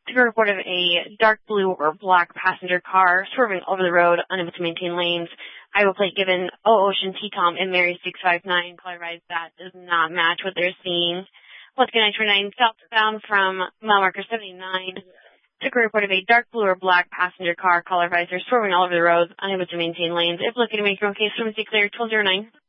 Took a report of a dark blue or black passenger car swerving over the road, unable to maintain lanes. Iowa plate given Ocean T-Tom and Mary 659. Caller advised that does not match what they're seeing. Let's get 929 southbound from mile marker 79. Took a report of a dark blue or black passenger car. Caller advised they're swerving all over the road, unable to maintain lanes. If looking to make your own case, from clear 1209.